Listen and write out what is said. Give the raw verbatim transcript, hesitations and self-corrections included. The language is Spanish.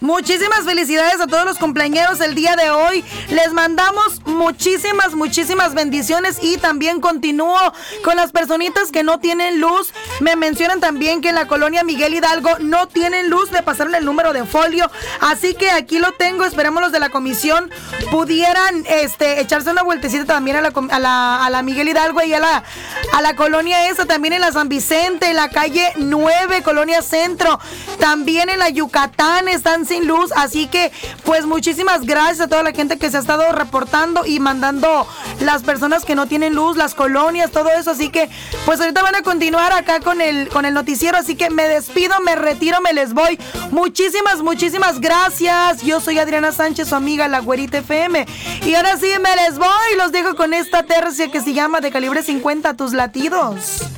Muchísimas felicidades a todos los cumpleañeros el día de hoy. Les mandamos muchísimas, muchísimas bendiciones y también continúo con las personitas que no tienen luz. Me mencionan también que en la colonia Miguel Hidalgo no tienen luz. Me pasaron el número de folio, así que aquí lo tengo. Esperemos los de la comisión pudieran este, echarse una vueltecita también a la, a la, a la Miguel Hidalgo y a la, a la colonia esa, también en la San Vicente, en la calle nueve, colonia Centro, también en la Yucatán están sin luz, así que pues muchísimas gracias a toda la gente que se ha estado reportando y mandando las personas que no tienen luz, las colonias, todo eso, así que pues ahorita van a continuar acá con el, con el noticiero, así que me despido, me retiro, me les voy. Muchísimas, muchísimas gracias. Yo soy Adriana Sánchez, su amiga La Güerita F M, y ahora sí me les voy, los dejo con esta tercia que se llama De Calibre cincuenta, tus latidos.